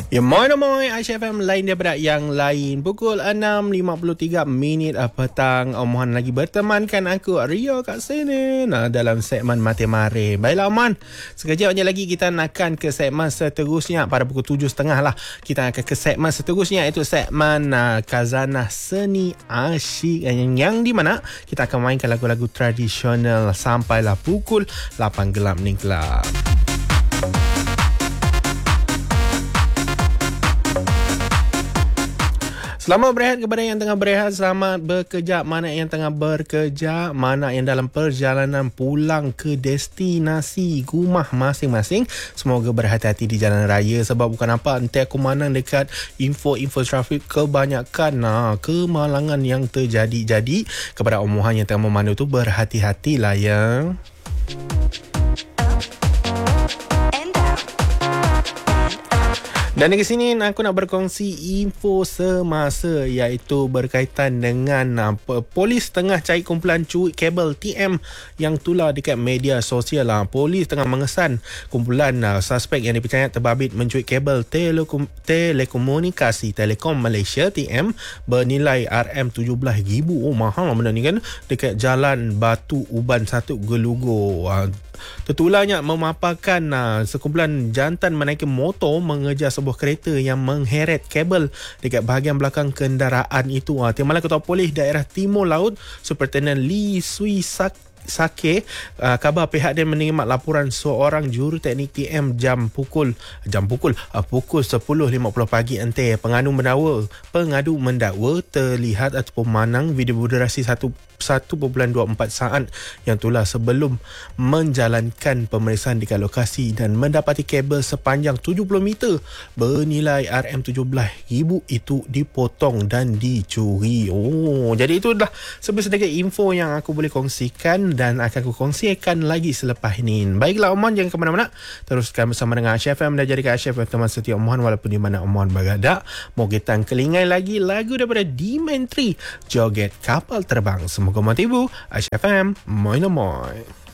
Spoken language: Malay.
Ya, moi Aisyah FM lain daripada yang lain. Pukul 6.53 petang. Mohan lagi bertemankan aku, Rio kat sini. Dalam segmen Mati Mari. Baiklah Mohan, sekejap lagi kita akan ke segmen seterusnya. Pada pukul 7.30 lah kita akan ke segmen seterusnya, iaitu segmen Khazanah Seni Asyik, yang di mana kita akan mainkan lagu-lagu tradisional sampailah pukul 8 gelap ni kelab. Selamat berehat kepada yang tengah berehat. Selamat bekerja mana yang tengah bekerja, mana yang dalam perjalanan pulang ke destinasi rumah masing-masing. Semoga berhati-hati di jalan raya, sebab bukan apa, nanti aku mandang dekat info trafik kebanyakan kemalangan yang terjadi. Jadi kepada omongan yang tengah memandu tu, berhati-hatilah ya. Dan di sini aku nak berkongsi info semasa, iaitu berkaitan dengan polis tengah cari kumpulan curi kabel TM yang tular dekat media sosial. Polis tengah mengesan kumpulan suspek yang dipercayai terbabit mencuri kabel telekomunikasi Telekom Malaysia TM bernilai RM17,000. Oh, mahal benda ni kan, dekat Jalan Batu Uban 1 Gelugur. Tertularnya memaparkan sekumpulan jantan menaiki motor mengejar sebuah kereta yang mengheret kabel dekat bahagian belakang kenderaan itu. Timbalan Ketua Polis Daerah Timur Laut Superintendent Lee Sui Sake khabar pihak dia menerima laporan seorang juruteknik TM pukul 10.50 pagi nanti. Pengadu mendakwa terlihat ataupun memandang video berdurasi 1.24 saat yang tular sebelum menjalankan pemeriksaan dekat lokasi dan mendapati kabel sepanjang 70 meter bernilai RM17,000 itu dipotong dan dicuri. Jadi itu dah sedikit info yang aku boleh kongsikan dan akan aku kongsikan lagi selepas ini. Baiklah Oman, jangan ke mana-mana, teruskan bersama dengan Aisyah FM dan jadikan Aisyah FM teman setia Oman walaupun di mana Oman berada. Mau kita kelingai lagi lagu daripada Dimentri, Joget Kapal Terbang. Semoga motibu. Aisyah FM, moi.